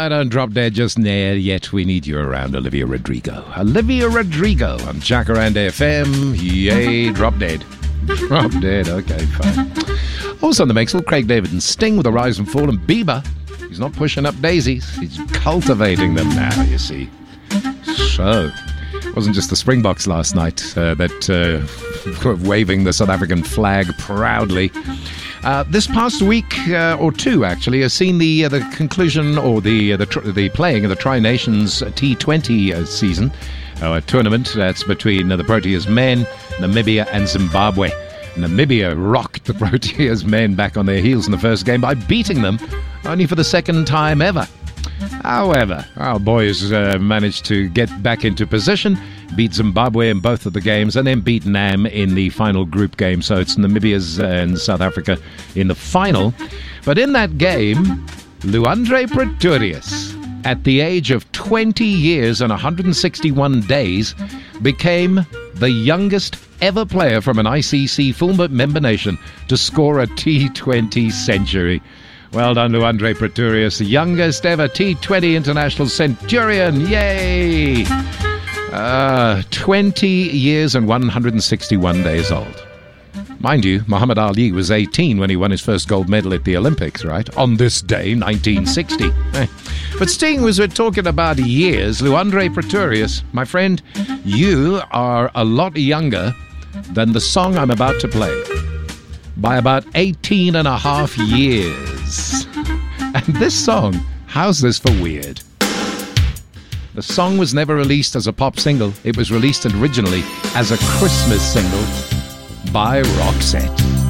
Don't drop dead just yet. We need you around, Olivia Rodrigo. Olivia Rodrigo on Jacaranda FM. Yay, drop dead. Drop dead, okay, fine. Also on the mix, Craig David and Sting with A Rise and Fall, and Bieber. He's not pushing up daisies, he's cultivating them now, you see. So, it wasn't just the Springboks last night that were waving the South African flag proudly. This past week or two, actually, has seen the conclusion or the playing of the Tri Nations T20 season, a tournament that's between the Proteas men, Namibia and Zimbabwe. Namibia rocked the Proteas men back on their heels in the first game by beating them only for the second time ever. However, our boys managed to get back into position, beat Zimbabwe in both of the games, and then beat Nam in the final group game. So it's Namibia's and South Africa in the final. But in that game, Luandre Pretorius, at the age of 20 years and 161 days, became the youngest ever player from an ICC full member nation to score a T20 century. Well done, Luandre Pretorius, the youngest ever T20 international centurion. Yay! 20 years and 161 days old. Mind you, Muhammad Ali was 18 when he won his first gold medal at the Olympics, right? On this day, 1960. But Sting was talking about years. Luandre Pretorius, my friend, you are a lot younger than the song I'm about to play by about 18 and a half years. And this song, how's this for weird? The song was never released as a pop single. It was released originally as a Christmas single by Roxette.